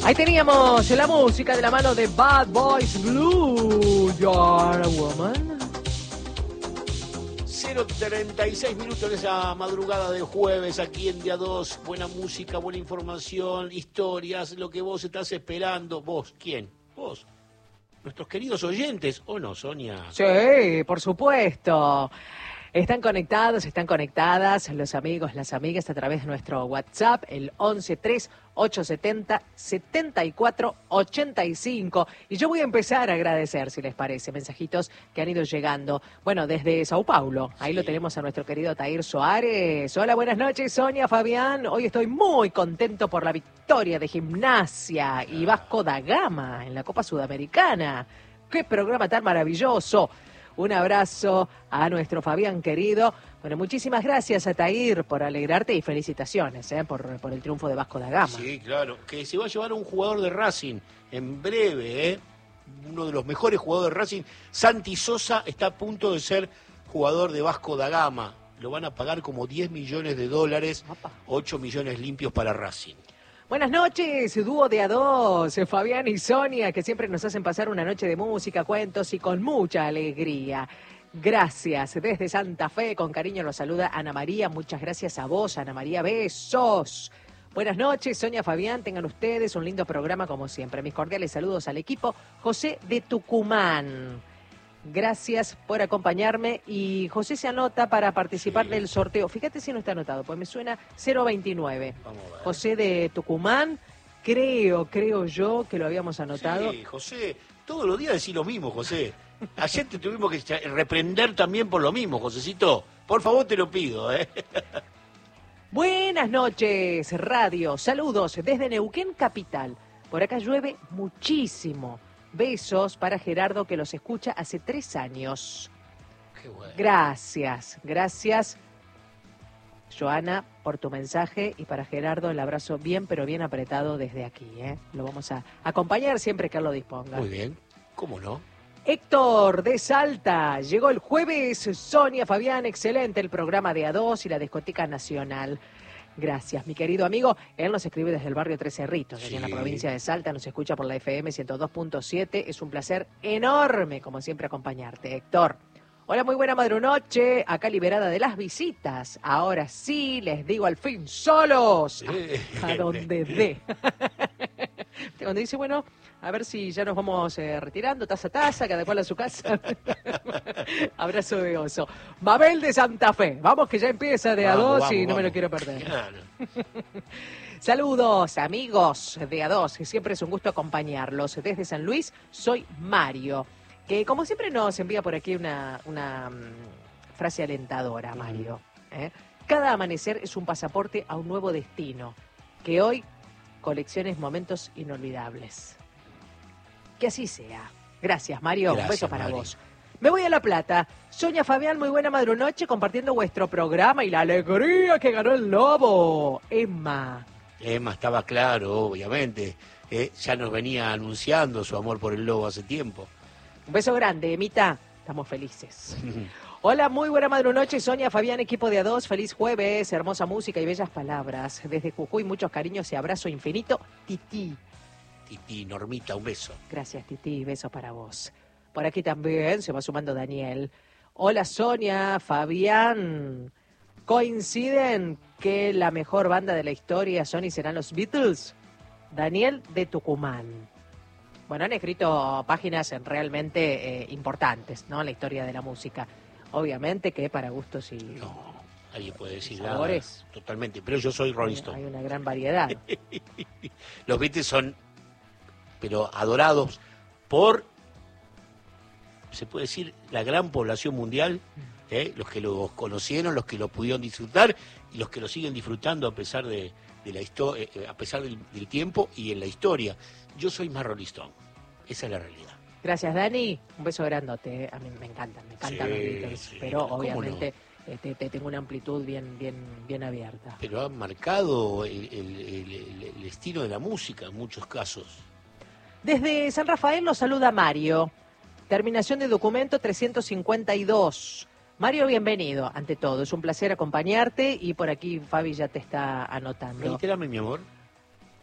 Ahí teníamos la música de la mano de Bad Boys Blue, You're a Woman. 0:36 minutos en esa madrugada de jueves aquí en Día 2. Buena música, buena información, historias, lo que vos estás esperando. ¿Vos? ¿Quién? ¿Vos? ¿Nuestros queridos oyentes? ¿O no, Sonia? Sí, por supuesto. Están conectados, están conectadas los amigos, las amigas a través de nuestro WhatsApp, el 1138707485. Y yo voy a empezar a agradecer, si les parece, mensajitos que han ido llegando. Bueno, desde Sao Paulo, ahí lo tenemos a nuestro querido Tair Soares. Hola, buenas noches, Sonia, Fabián. Hoy estoy muy contento por la victoria de Gimnasia y Vasco da Gama en la Copa Sudamericana. ¡Qué programa tan maravilloso! Un abrazo a nuestro Fabián querido. Bueno, muchísimas gracias a Tair por alegrarte y felicitaciones por el triunfo de Vasco da Gama. Sí, claro, que se va a llevar un jugador de Racing en breve, uno de los mejores jugadores de Racing. Santi Sosa está a punto de ser jugador de Vasco da Gama. Lo van a pagar como $10 millones, 8 millones limpios para Racing. Buenas noches, dúo de A2, Fabián y Sonia, que siempre nos hacen pasar una noche de música, cuentos y con mucha alegría. Gracias. Desde Santa Fe, con cariño los saluda Ana María. Muchas gracias a vos, Ana María. Besos. Buenas noches, Sonia, Fabián. Tengan ustedes un lindo programa como siempre. Mis cordiales saludos al equipo. José de Tucumán. Gracias por acompañarme. Y José se anota para participar del sorteo. Fíjate si no está anotado, pues me suena 029. Vamos a ver. José de Tucumán. Creo yo que lo habíamos anotado. Sí, José, todos los días decís lo mismo, José. Ayer te tuvimos que reprender también por lo mismo, Josecito. Por favor, te lo pido, Buenas noches, radio. Saludos desde Neuquén Capital. Por acá llueve muchísimo. Besos para Gerardo, que los escucha hace 3 años. Qué bueno. Gracias, Joana, por tu mensaje. Y para Gerardo, el abrazo bien, pero bien apretado desde aquí. Lo vamos a acompañar siempre que él lo disponga. Muy bien, ¿cómo no? Héctor de Salta, llegó el jueves. Sonia, Fabián, excelente el programa de A2 y la discoteca nacional. Gracias, mi querido amigo. Él nos escribe desde el barrio Tres Cerritos, allí en la provincia de Salta. Nos escucha por la FM 102.7. Es un placer enorme, como siempre, acompañarte, Héctor. Hola, muy buena madrunoche. Acá liberada de las visitas. Ahora sí, les digo al fin, solos. A donde dé. Cuando dice, bueno, a ver si ya nos vamos retirando, taza a taza, cada cual a su casa. Abrazo de oso. Mabel de Santa Fe. Vamos que ya empieza de A2 y no me lo quiero perder. Claro. Saludos, amigos de A2, que siempre es un gusto acompañarlos. Desde San Luis, soy Mario, que como siempre nos envía por aquí una frase alentadora, Mario. Cada amanecer es un pasaporte a un nuevo destino, que hoy colecciones momentos inolvidables. Que así sea. Gracias, Mario. Gracias, un beso para Mari. vos. Me voy a La Plata. Sonia, Fabián, muy buena madrunoche compartiendo vuestro programa y la alegría que ganó el Lobo. Emma estaba claro, obviamente. Ya nos venía anunciando su amor por el Lobo hace tiempo. Un beso grande, Emita. Estamos felices. Hola, muy buena madrunoche, Sonia, Fabián, equipo de A2. Feliz jueves, hermosa música y bellas palabras. Desde Jujuy, muchos cariños y abrazo infinito. Titi. Titi, Normita, un beso. Gracias, Titi. Beso para vos. Por aquí también se va sumando Daniel. Hola, Sonia, Fabián. ¿Coinciden que la mejor banda de la historia son y serán los Beatles? Daniel de Tucumán. Bueno, han escrito páginas realmente importantes, ¿no? En la historia de la música. Obviamente que para gustos y No, nadie puede decir sabores. nada. Totalmente, pero yo soy Rolling Stone. Hay una gran variedad. Los Beatles son, pero adorados por, se puede decir, la gran población mundial, los que los conocieron, los que lo pudieron disfrutar y los que lo siguen disfrutando a pesar de la historia, a pesar del tiempo y en la historia. Yo soy más Rolling Stone, esa es la realidad. Gracias, Dani. Un beso grandote. A mí me encantan Sí, los Beatles, sí, pero ¿cómo obviamente te tengo una amplitud bien abierta. Pero han marcado el estilo de la música en muchos casos. Desde San Rafael nos saluda Mario. Terminación de documento 352. Mario, bienvenido. Ante todo, es un placer acompañarte y por aquí Fabi ya te está anotando. Reitérame, mi amor.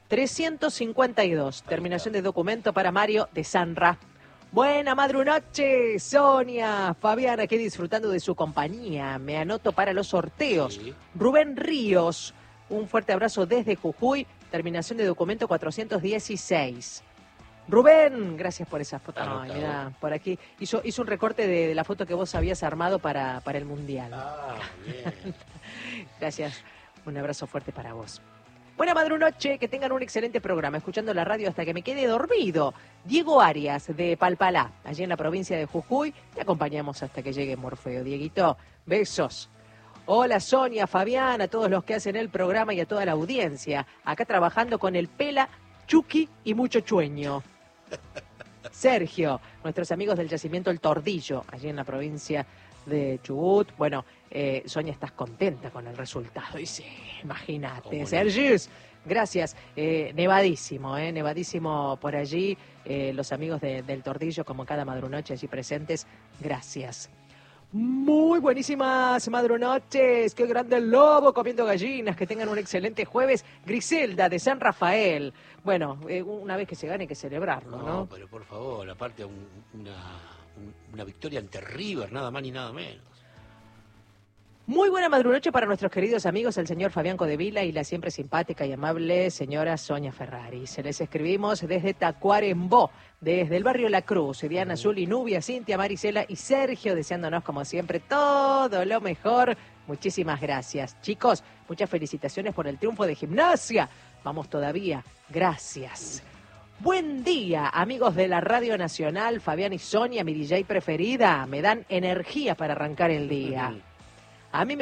352. Terminación de documento para Mario de Sanra. Buena madrunoche, Sonia, Fabián, aquí disfrutando de su compañía. Me anoto para los sorteos. Sí. Rubén Ríos, un fuerte abrazo desde Jujuy. Terminación de documento 416. Rubén, gracias por esa foto. Ay, mirá, por aquí. Hizo un recorte de la foto que vos habías armado para el Mundial. Ah, bien. Gracias. Un abrazo fuerte para vos. Buena madrunoche, que tengan un excelente programa, escuchando la radio hasta que me quede dormido. Diego Arias, de Palpalá, allí en la provincia de Jujuy. Te acompañamos hasta que llegue Morfeo. Dieguito, besos. Hola Sonia, Fabián, a todos los que hacen el programa y a toda la audiencia. Acá trabajando con el Pela, Chucky y mucho chueño. Sergio, nuestros amigos del yacimiento El Tordillo, allí en la provincia de Chubut. Bueno, Sonia, estás contenta con el resultado. Y sí, imagínate. Sergio, gracias. Nevadísimo por allí. Los amigos del Tordillo, como cada madrunoche allí presentes, gracias. Muy buenísimas madrunoches, qué grande el lobo comiendo gallinas, que tengan un excelente jueves. Griselda de San Rafael. Bueno, una vez que se gane hay que celebrarlo, ¿no? No, pero por favor, aparte una victoria ante River, nada más ni nada menos. Muy buena madrunoche para nuestros queridos amigos, el señor Fabián Codevila y la siempre simpática y amable señora Sonia Ferrari. Se les escribimos desde Tacuarembó, desde el barrio La Cruz. Diana, Zuli, Nubia, Cintia, Marisela y Sergio, deseándonos como siempre todo lo mejor. Muchísimas gracias. Chicos, muchas felicitaciones por el triunfo de Gimnasia. Vamos todavía. Gracias. Buen día, amigos de la Radio Nacional. Fabián y Sonia, mi DJ preferida, me dan energía para arrancar el día. A mí me